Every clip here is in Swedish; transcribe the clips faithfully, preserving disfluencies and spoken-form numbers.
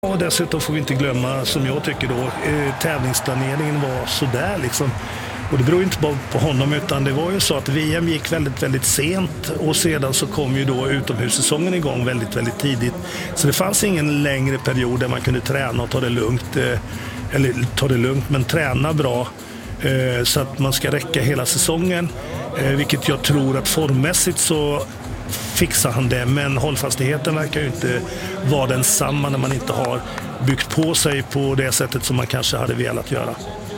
Och dessutom får vi inte glömma, som jag tycker då, eh, tävlingsplaneringen var sådär liksom. Och det beror inte bara på honom, utan det var ju så att V M gick väldigt, väldigt sent och sedan så kom ju då utomhussäsongen igång väldigt, väldigt tidigt. Så det fanns ingen längre period där man kunde träna och ta det lugnt, eh, eller ta det lugnt, men träna bra eh, så att man ska räcka hela säsongen. Eh, vilket jag tror att formmässigt så fixar han det, men hållfastigheten verkar ju inte vara densamma när man inte har byggt på sig på det sättet som man kanske hade velat göra.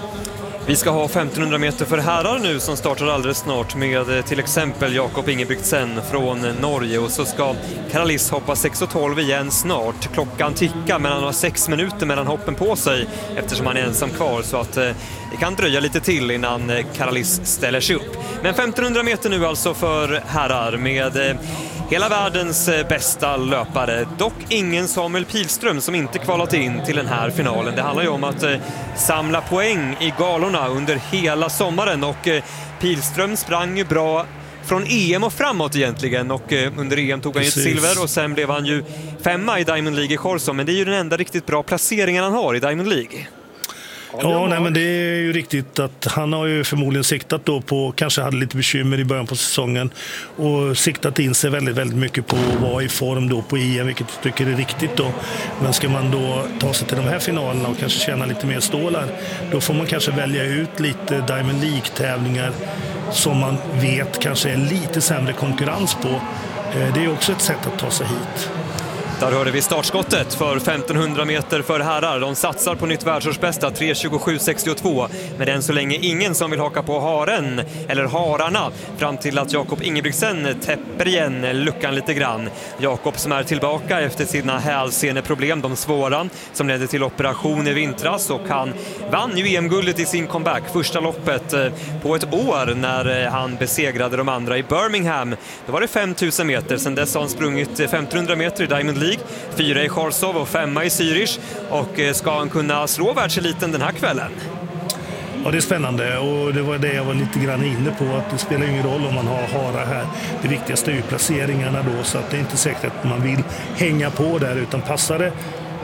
Vi ska ha femtonhundra meter för herrar nu som startar alldeles snart med till exempel Jakob Ingebrigtsen från Norge, och så ska Karalis hoppa sex och tolv igen snart. Klockan tickar, men han har sex minuter mellan hoppen på sig eftersom han är ensam kvar, så att eh, det kan dröja lite till innan eh, Karalis ställer sig upp. Men femtonhundra meter nu alltså för herrar med eh, hela världens eh, bästa löpare. Dock ingen Samuel Pilström som inte kvalat in till den här finalen. Det handlar ju om att eh, samla poäng i galorna under hela sommaren, och eh, Pilström sprang ju bra från E M och framåt egentligen, och eh, under E M tog han ju ett silver och sen blev han ju femma i Diamond League i Korsum, men det är ju den enda riktigt bra placeringen han har i Diamond League. Ja, nej, men det är ju riktigt att han har ju förmodligen siktat då på, kanske hade lite bekymmer i början på säsongen och siktat in sig väldigt, väldigt mycket på att vara i form då på E M, vilket jag tycker är riktigt då. Men ska man då ta sig till de här finalerna och kanske tjäna lite mer stålar, då får man kanske välja ut lite Diamond League-tävlingar som man vet kanske är lite sämre konkurrens på. Det är också ett sätt att ta sig hit. Där hörde vi startskottet för femtonhundra meter för herrar. De satsar på nytt världsårsbästa tre tjugosju sextiotvå. Men än så länge ingen som vill haka på haren eller hararna, fram till att Jakob Ingebrigtsen täpper igen luckan lite grann. Jakob som är tillbaka efter sina hälseneproblem, de svåra, som ledde till operation i vintras, och han vann ju E M-guldet i sin comeback, första loppet på ett år när han besegrade de andra i Birmingham. Då var det femtusen meter, sen dess har han sprungit femtonhundra meter i Diamond League, fyra i Korsov och femma i Zürich, och ska han kunna slå världseliten den här kvällen? Ja, det är spännande, och det var det jag var lite grann inne på, att det spelar ingen roll om man har hara här. Det viktigaste är ju placeringarna då, så att det är inte säkert att man vill hänga på där, utan passar det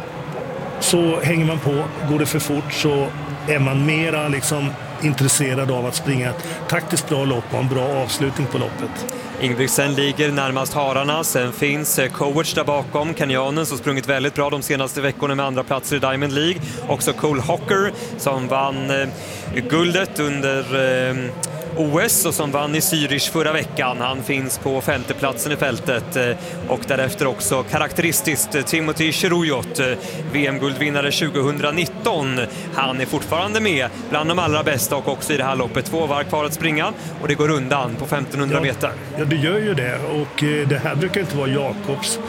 så hänger man på. Går det för fort så är man mera liksom intresserad av att springa ett taktiskt bra lopp och en bra avslutning på loppet. Ingebrigtsen ligger närmast hararna, sen finns Coach där bakom, kenyanen som sprungit väldigt bra de senaste veckorna med andra platser i Diamond League. Också Cole Hocker som vann eh, guldet under eh, O S och som vann i Zürich förra veckan. Han finns på femteplatsen i fältet, eh, och därefter också karaktäristiskt eh, Timothy Cheruyot, eh, V M-guldvinnare tjugonitton. Han är fortfarande med bland de allra bästa, och också i det här loppet två varv kvar att springa, och det går undan på femtonhundra meter. Ja, det gör ju det, och eh, det här brukar inte vara Jakobs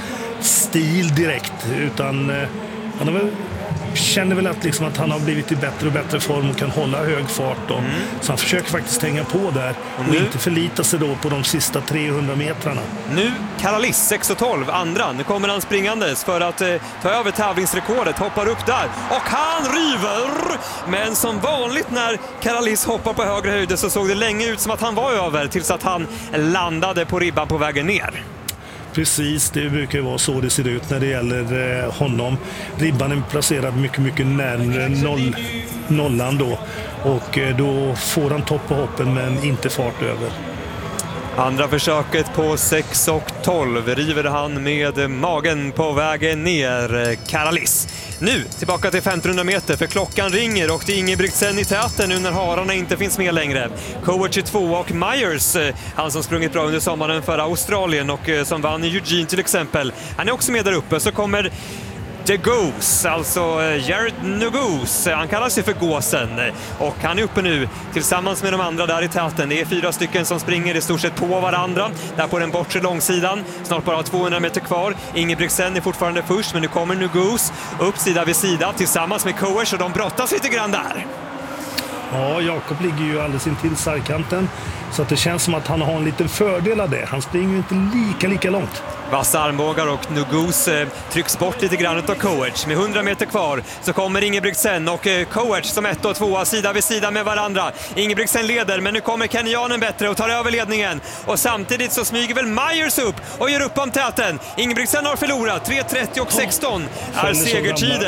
stil direkt, utan eh, han har väl känner väl att, liksom att han har blivit i bättre och bättre form och kan hålla hög fart då. Mm. Så han försöker faktiskt hänga på där och, och inte förlita sig då på de sista trehundra metrarna. Nu Karalis sex och tolv, andra. Nu kommer han springandes för att eh, ta över tävlingsrekordet, hoppar upp där och han river. Men som vanligt när Karalis hoppar på högre höjder så såg det länge ut som att han var över, tills att han landade på ribban på vägen ner. Precis, det brukar ju vara så det ser ut när det gäller eh, honom. Ribban är placerad mycket, mycket närmare noll, nollan då. Och eh, då får han topp på hoppen men inte fart över. Andra försöket på sex och tolv river han med magen på vägen ner, Karalis. Nu tillbaka till femtonhundra meter, för klockan ringer och det är Ingebrigtsen i täten nu när hararna inte finns med längre. Coach två och Myers, han som sprungit bra under sommaren för Australien och som vann i Eugene till exempel, han är också med där uppe. Så kommer The Goose, alltså Jared Nuguse, han kallar sig för Gåsen, och han är uppe nu tillsammans med de andra där i täten. Det är fyra stycken som springer i stort sett på varandra där på den bortre långsidan. Snart bara tvåhundra meter kvar. Ingebrigtsen är fortfarande först, men nu kommer Nuguse upp sida vid sida tillsammans med Coach, och de brottas lite grann där. Ja, Jakob ligger ju alldeles intill sargkanten, så att det känns som att han har en liten fördel av det. Han springer ju inte lika, lika långt. Vassa armbågar och Nuguse eh, trycks bort lite grann av Coach. Med hundra meter kvar så kommer Ingebrigtsen och eh, Coach som ett och tvåa sida vid sida med varandra. Ingebrigtsen leder, men nu kommer kenyanen bättre och tar över ledningen. Och samtidigt så smyger väl Myers upp och gör upp om täten. Ingebrigtsen har förlorat. tre trettio och sexton är segertiden.